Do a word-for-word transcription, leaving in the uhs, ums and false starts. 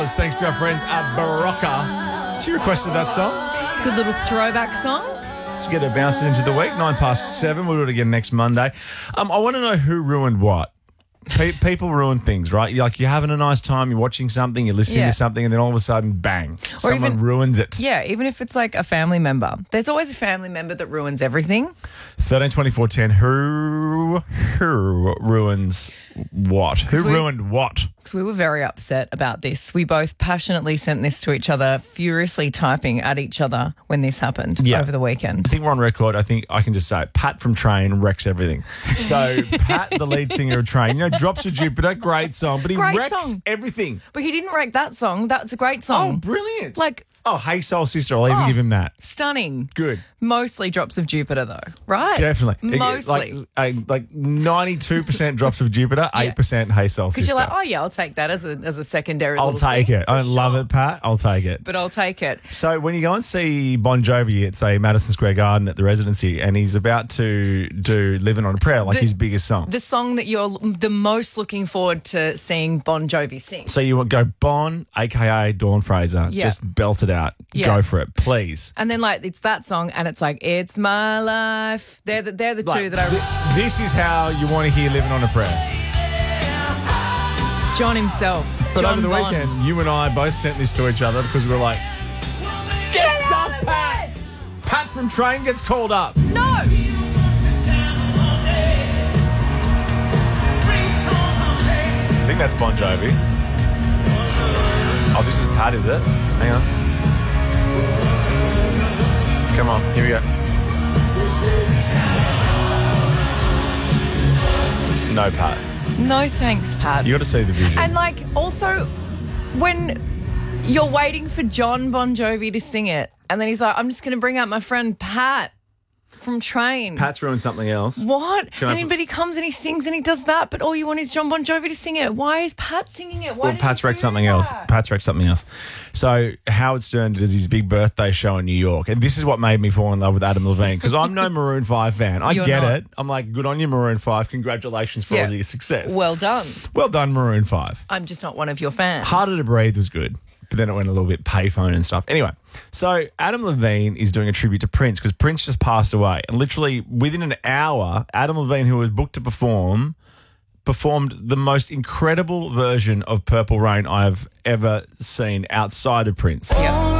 Thanks to our friends at Barocca. She requested that song. It's a good little throwback song. To get her bouncing into the week, nine past seven. We'll do it again next Monday. Um, I want to know who ruined what. Pe- people ruin things, right? You're like you're having a nice time, you're watching something, you're listening Yeah. to something, and then all of a sudden, bang, someone even- ruins it. Yeah, even if it's like a family member. There's always a family member that ruins everything. thirteen twenty-four ten. Who, who ruins what? Who we- ruined what? Because we were very upset about this. We both passionately sent this to each other, furiously typing at each other when this happened Yeah. over the weekend. I think we're on record. I think I can just say it. Pat from Train wrecks everything. So Pat, the lead singer of Train, you know, Drops of Jupiter, great song, but he Great wrecks song. everything. But he didn't wreck that song. That's a great Oh, song. brilliant. Like, oh, Hey Soul Sister, I'll even Oh. give him that. stunning. Good. Mostly Drops of Jupiter, though, right? Definitely. Mostly. Like, uh, like ninety-two percent Drops of Jupiter, eight percent Hey Soul Sister. Because you're like, oh, yeah, I'll take that as a, as a secondary I'll little take thing, it. I don't for love sure. it, Pat. I'll take it. But I'll take it. So when you go and see Bon Jovi at, say, Madison Square Garden at the Residency, and he's about to do Living on a Prayer, like The- his biggest song. The song that you're the most looking forward to seeing Bon Jovi sing. So you would go Bon, a k a. Dawn Fraser, Yeah. just belt it out. Yeah. Go for it, please. And then, like, it's that song, and it's like, it's my life. They're the, they're the two Like, that I... th- this is how you want to hear Living on a Prayer. John himself. But John over the Bon. weekend, you and I both sent this to each other because we were like, get stuff, Pat! Pat from Train gets called up. No! I think that's Bon Jovi. Oh, this is Pat, is it? Hang on. Come on, here we go. No, Pat. No thanks, Pat. You got to see the vision. And, like, also, when you're waiting for John Bon Jovi to sing it, and then he's like, I'm just going to bring out my friend Pat from Train. Pat's ruined something else. What? Can I And then, put- but he comes and he sings and he does that, but all you want is John Bon Jovi to sing it. Why is Pat singing it? Why Well, did Pat's he wrecked do something else. that? Pat's wrecked something else. So Howard Stern does his big birthday show in New York, and this is what made me fall in love with Adam Levine, because I'm no Maroon five fan. I You're get not. it. I'm like, good on you, Maroon five. Congratulations for Yeah. all your success. Well done. well done, Maroon five. I'm just not one of your fans. Harder to Breathe was good, but then it went a little bit payphone and stuff. Anyway, so Adam Levine is doing a tribute to Prince because Prince just passed away. And literally within an hour, Adam Levine, who was booked to perform, performed the most incredible version of Purple Rain I have ever seen outside of Prince. Yeah.